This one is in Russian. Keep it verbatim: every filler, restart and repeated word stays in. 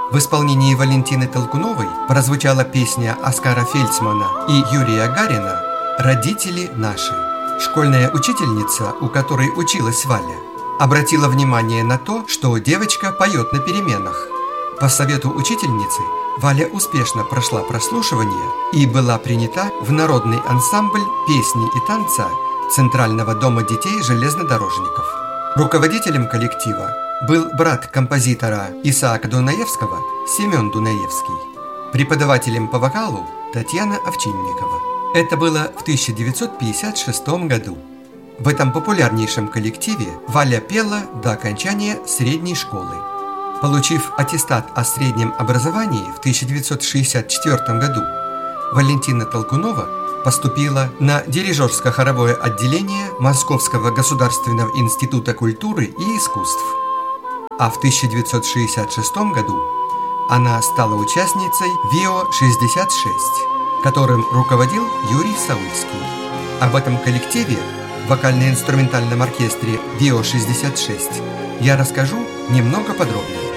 В исполнении Валентины Толкуновой прозвучала песня Оскара Фельдсмана и Юрия Гарина «Родители наши». Школьная учительница, у которой училась Валя, обратила внимание на то, что девочка поет на переменах. По совету учительницы Валя успешно прошла прослушивание и была принята в народный ансамбль песни и танца Центрального дома детей железнодорожников. Руководителем коллектива был брат композитора Исаака Дунаевского Семен Дунаевский, преподавателем по вокалу Татьяна Овчинникова. Это было в тысяча девятьсот пятьдесят шестом году. В этом популярнейшем коллективе Валя пела до окончания средней школы. Получив аттестат о среднем образовании в тысяча девятьсот шестьдесят четвёртом году, Валентина Толкунова поступила на дирижерско-хоровое отделение Московского государственного института культуры и искусств. А в тысяча девятьсот шестьдесят шестом году она стала участницей ВИО шестьдесят шесть, которым руководил Юрий Саульский. Об этом коллективе в вокально-инструментальном оркестре ВИО шестьдесят шесть я расскажу немного подробнее.